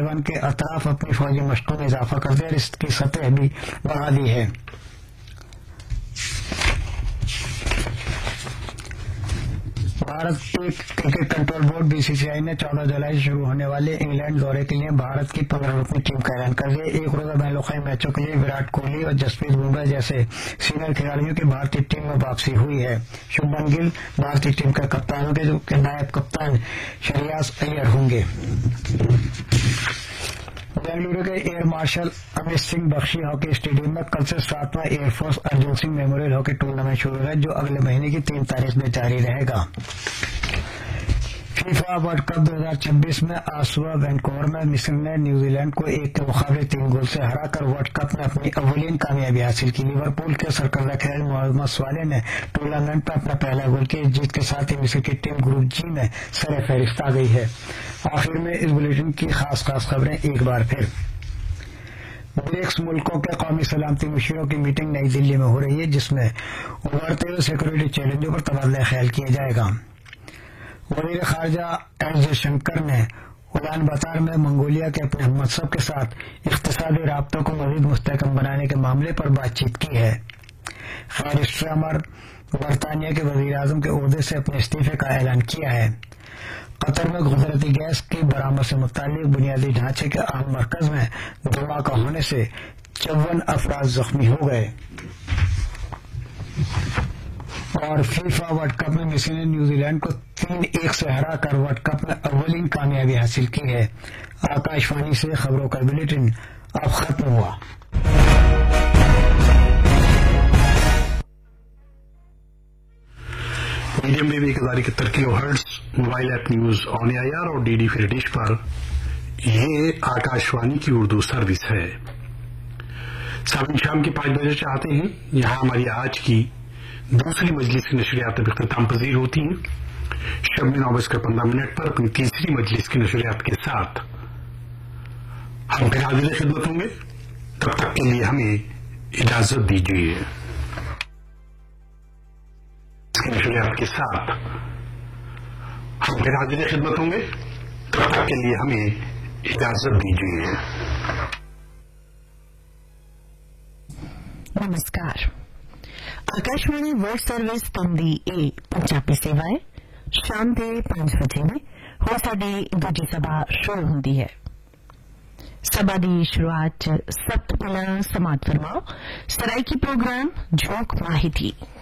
तालिबान के अतराफ अपनी फौजी मशकों में इजाफा कर दिया और इसकी सतह भी बढ़ा दी है। Bharat cricket control board BCCI ने 14 जुलाई से शुरू होने वाले इंग्लैंड दौरे के लिए भारत की 15 रुकनी टीम का ऐलान कर दिया। एक रोजा बैन-उल-अक़वामी मैचों के लिए विराट कोहली और जसप्रीत बुमराह जैसे सीनियर खिलाड़ियों की भारतीय टीम में वापसी हुई है। शुभमन गिल भारतीय टीम का कप्तान होंगे, जबकि नायब कप्तान शहरियार अय्यर होंगे। बेंगलुरु के air marshal Amit Singh Bakshi hockey stadium में कल से 7वां air force Arjun Singh memorial hockey tournament शुरू है, जो अगले महीने की 3 तारीख में जारी रहेगा। फीफा वर्ल्ड कप 2026 में आज सुबह वैनकूवर में मिस्र ने न्यूजीलैंड को 1 के मुकाबले 3 गोल से हराकर वर्ल्ड कप में अपनी अव्वलीन कामयाबी हासिल की। लिवरपूल के सरकर्दा खिलाड़ी मोहम्मद स्वाले ने टूर्नामेंट में अपना पहला गोल किया। जीत के साथ ही मिस्र की टीम ग्रुप जी में सर-ए-फहरिस्त आ गई है। आखिर में इस बुलेटिन की खास खबरें एक बार फिर। ब्रिक्स मुल्कों के कौमी सलामती मुशीरों की मीटिंग नई दिल्ली में हो रही है, जिसमें उभरते हुए सिक्योरिटी चैलेंजों पर तबादला ख्याल किया जाएगा। वजीर खारजा एस जयशंकर ने उलान बतर में मंगोलिया के अपने हमसब के साथ इक़्तिसादी राब्तों को मज़ीद मुस्तहकम बनाने के मामले पर बातचीत की है। खैर स्टार्मर बरतानिया के वजीर आज़म के ओहदे से अपने इस्तीफे का ऐलान किया है। कतर में कुदरती गैस की बरामद से मुतालिक बुनियादी ढांचे के अहम मरकज में धमाका होने से 54 अफराद जख्मी हो गए। और फीफा वर्ल्ड कप में मिस्र ने न्यूजीलैंड को 3-1 से हराकर वर्ल्ड कप में अव्वलीन कामयाबी हासिल की है। आकाशवाणी से खबरों का बुलेटिन अब खत्म हुआ। Medium wave 1071 kilohertz mobile app news on AIR और डीडी फ्री डिश पर ये आकाशवाणी की उर्दू सर्विस है। साबिन शाम के 5 बजे चाहते हैं। यहाँ हमारी आज की दूसरी मजलिस की नशरियात अब इख्तिताम पजीर होती हैं। शब में 9:15 पर अपनी तीसरी मजलिस की नशरियात के साथ हम फिर हाजिर खिदमत होंगे। तब तक के लिए हमें इजाजत दीजिए। नशरियात के साथ हम फिर हाजिर खिदमत होंगे। तब तक के लिए हमें इजाजत दीजिए। नमस्कार। आकाशवाणी वर्ल्ड सर्विस तंदी ए पंजाबी सेवाएं शाम के 5 ਵਜੇ ਨੇ ਹੁਣ ਸਾਡੀ ਦੂਜੀ ਸਭਾ ਸ਼ੁਰੂ ਹੁੰਦੀ ਹੈ। ਸਭਾ ਦੀ ਸ਼ੁਰੂਆਤ ਸਭ ਤੋਂ ਪਹਿਲਾਂ ਸਮਾਤ ਫਰਮਾਓ ਸਰਾਇਕੀ प्रोग्राम झोंक माहिती।